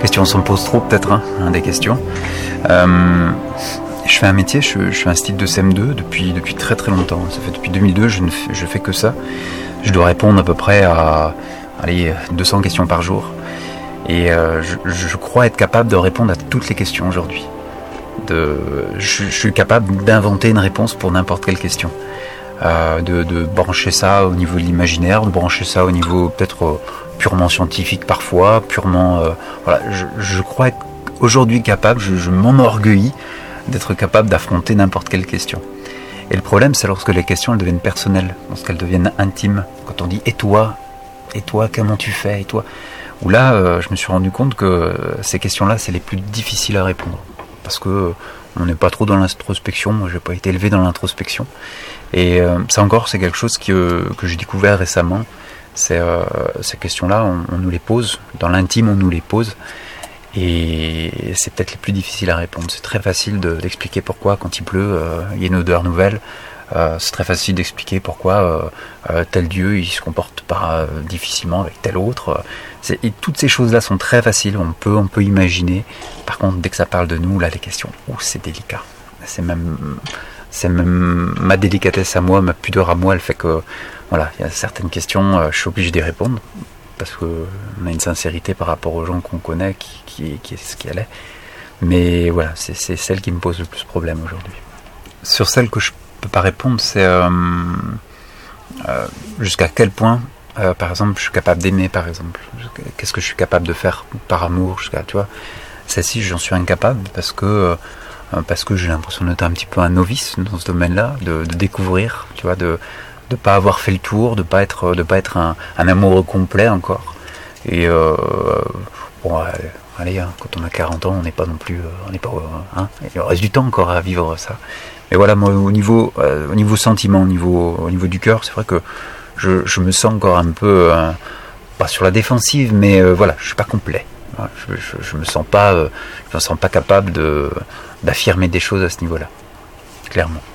question s'en pose trop peut-être, des questions. Je fais un métier, je suis un style de CM2 depuis très très longtemps. Ça fait depuis 2002, je fais que ça. Je dois répondre à peu près à 200 questions par jour. Et je crois être capable de répondre à toutes les questions aujourd'hui. Je suis capable d'inventer une réponse pour n'importe quelle question. De brancher ça au niveau de l'imaginaire, de brancher ça au niveau peut-être purement scientifique parfois, purement... je crois être aujourd'hui capable, je m'enorgueillis d'être capable d'affronter n'importe quelle question. Et le problème, c'est lorsque les questions elles deviennent personnelles, lorsqu'elles deviennent intimes, quand on dit « et toi, comment tu fais, et toi ?» Où là, je me suis rendu compte que ces questions-là, c'est les plus difficiles à répondre. Parce que on n'est pas trop dans l'introspection, moi j'ai pas été élevé dans l'introspection. Et ça encore, c'est quelque chose que j'ai découvert récemment. Ces questions-là, on nous les pose, dans l'intime on nous les pose. Et c'est peut-être les plus difficiles à répondre. C'est très facile d'expliquer pourquoi quand il pleut, il y a une odeur nouvelle. C'est très facile d'expliquer pourquoi tel dieu il se comporte pas difficilement avec tel autre. Et toutes ces choses-là sont très faciles, on peut imaginer. Par contre, dès que ça parle de nous, là les questions, c'est délicat. C'est même ma délicatesse à moi, ma pudeur à moi, elle fait que voilà, il y a certaines questions, je suis obligé d'y répondre parce qu'on a une sincérité par rapport aux gens qu'on connaît qui est ce qu'elle est. Mais voilà, c'est celle qui me pose le plus de problème aujourd'hui. Sur celle que je peux pas répondre, c'est jusqu'à quel point, par exemple, je suis capable d'aimer, par exemple. Qu'est-ce que je suis capable de faire par amour, tu vois. Celle-ci, j'en suis incapable parce que j'ai l'impression d'être un petit peu un novice dans ce domaine-là, de découvrir, tu vois, de pas avoir fait le tour, de pas être un amoureux complet encore. Et allez, quand on a 40 ans, on n'est pas non plus, il reste du temps encore à vivre ça. Mais voilà, moi, au niveau sentiment, au niveau du cœur, c'est vrai que je me sens encore un peu, pas sur la défensive, mais voilà, je suis pas complet. Je me sens pas capable d'affirmer des choses à ce niveau-là, clairement.